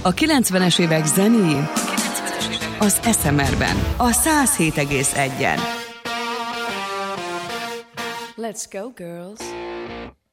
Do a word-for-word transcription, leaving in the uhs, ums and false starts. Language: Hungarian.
A kilencvenes évek zenéjén az es em er-ben, a száz hét egész egyen. Let's go, girls.